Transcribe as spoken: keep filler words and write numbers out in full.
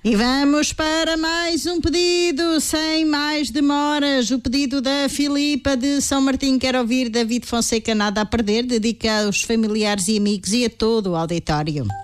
E vamos para mais um pedido, sem mais demoras. O pedido da Filipa de São Martinho. Quer ouvir David Fonseca, Nada a Perder. Dedica aos familiares e amigos e a todo o auditório.